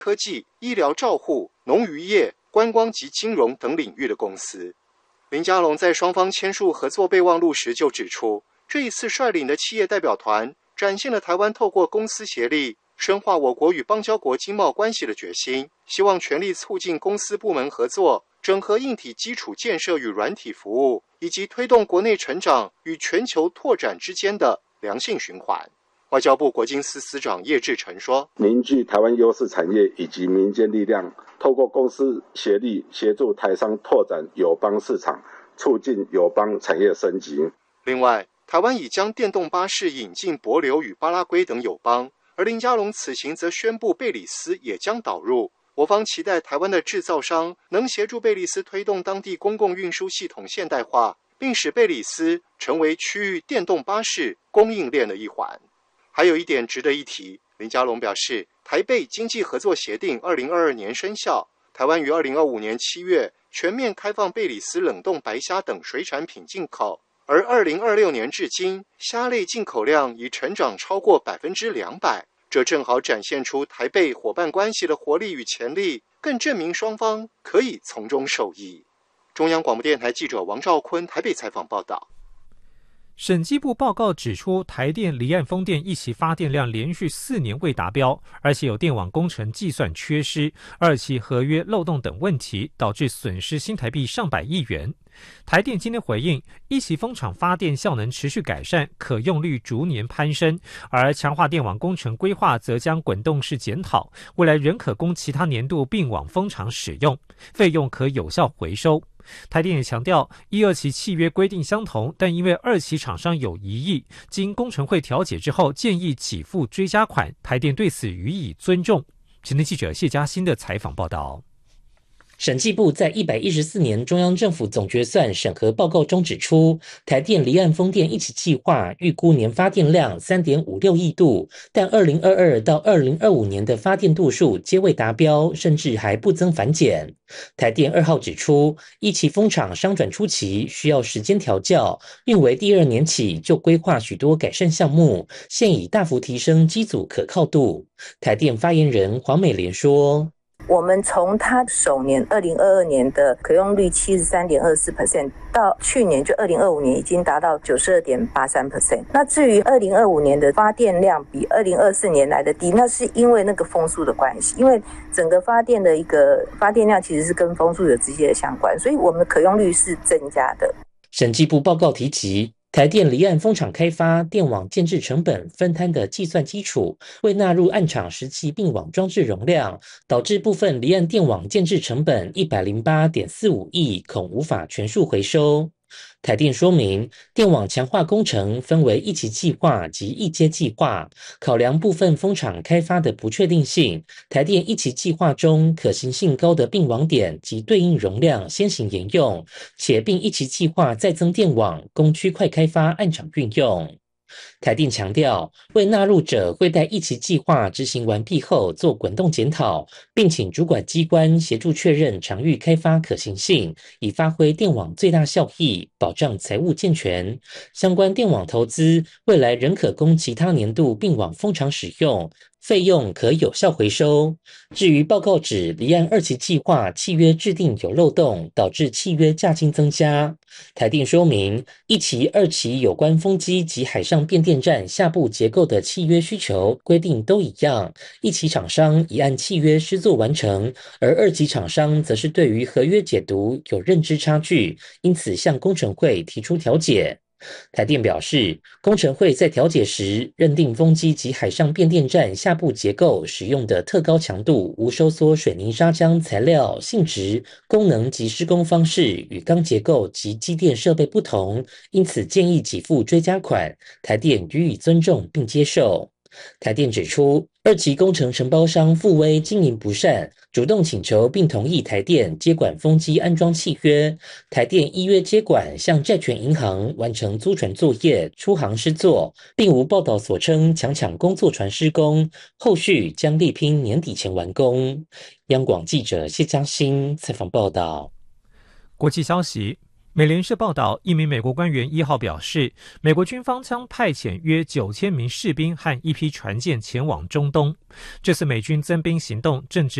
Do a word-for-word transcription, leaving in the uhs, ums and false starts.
科技、医疗照护、农渔业、观光及金融等领域的公司。林佳龙在双方签署合作备忘录时就指出，这一次率领的企业代表团展现了台湾透过公私协力深化我国与邦交国经贸关系的决心，希望全力促进公司部门合作，整合硬体基础建设与软体服务，以及推动国内成长与全球拓展之间的良性循环。外交部国经司司长叶志成说， 凝聚台湾优势产业以及民间力量，透过公司协力协助台商拓展友邦市场，促进友邦产业升级。 另外，台湾已将电动巴士引进帛琉与巴拉圭等友邦，而林佳龙此行则宣布贝里斯也将导入。我方期待台湾的制造商能协助贝里斯推动当地公共运输系统现代化，并使贝里斯成为区域电动巴士供应链的一环。还有一点值得一提，林佳龙表示，台贝经济合作协定二零二二年生效，台湾于二零二五年七月全面开放贝里斯冷冻白虾等水产品进口，而二零二六年至今，虾类进口量已成长超过百分之两百，这正好展现出台贝伙伴关系的活力与潜力，更证明双方可以从中受益。中央广播电台记者王兆坤台北采访报道。 审计部报告指出，台电离岸风电一期发电量连续四年未达标，而且有电网工程计算缺失、二期合约漏洞等问题，导致损失新台币上百亿元。台电今天回应，一期风场发电效能持续改善，可用率逐年攀升，而强化电网工程规划则将滚动式检讨，未来仍可供其他年度并网风场使用，费用可有效回收。台电也强调，一、二期契约规定相同，但因为二期厂商有疑义，经工程会调解之后，建议给付追加款，台电对此予以尊重。前天记者谢嘉欣的采访报道。 审计部在一百一十四年中央政府总决算审核报告中指出，台电离岸风电一起计划预估年发电量 三点五六亿度，但二零二二到二零二五年的发电度数皆未达标，甚至还不增反减。台电二号指出，一期风场商转初期需要时间调教，并为第二年起就规划许多改善项目，现已大幅提升机组可靠度。台电发言人黄美莲说， 我们从它首年二零二二年的可用率 百分之七十三点二四 到去年就二零二五年已经达到 百分之九十二点八三。 那至于二零二五年的发电量比二零二四年来的低，那是因为那个风速的关系，因为整个发电的一个发电量其实是跟风速有直接的相关，所以我们的可用率是增加的。 审计部报告提及，台电离岸风场开发电网建制成本分摊的计算基础未纳入岸场实际并网装置容量，导致部分离岸电网建制成本 一百零八点四五亿恐无法全数回收。台电说明，电网强化工程分为一期计划及一阶计划，考量部分风场开发的不确定性，台电一期计划中可行性高的并网点及对应容量先行沿用，且并一期计划再增电网供区块开发岸场运用。台电强调，未纳入者会待一期计划执行完毕后做滚动检讨，并请主管机关协助确认场域开发可行性，以发挥电网最大效益，保障财务健全。相关电网投资未来仍可供其他年度并网风场使用，费用可有效回收。至于报告指离岸二期计划契约制定有漏洞，导致契约价金增加，台电说明，一期、二期有关风机及海上变电站下部结构的契约需求规定都一样，一期厂商已按契约施作完成，而二期厂商则是对于合约解读有认知差距，因此向工程会提出调解。台电表示，工程会在调解时认定风机及海上变电站下部结构使用的特高强度无收缩水泥砂浆材料性质、功能及施工方式与钢结构及机电设备不同，因此建议给付追加款，台电予以尊重并接受。台电指出，二期工程承包商富威经营不善，主动请求并同意台电接管风机安装契约，台电依约接管，向债权银行完成租船作业、出航施作，并无报道所称强抢工作船施工，后续将力拼年底前完工。央广记者谢嘉欣采访报道。 国际消息， 美联社报道，一名美国官员一号表示，美国军方将派遣约九千名士兵和一批船舰前往中东。这次美军增兵行动正值